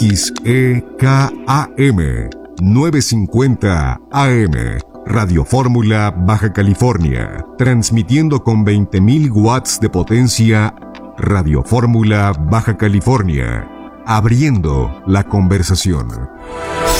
XEKAM 950 AM, Radio Fórmula, Baja California, transmitiendo con 20.000 watts de potencia. Radio Fórmula, Baja California, abriendo la conversación.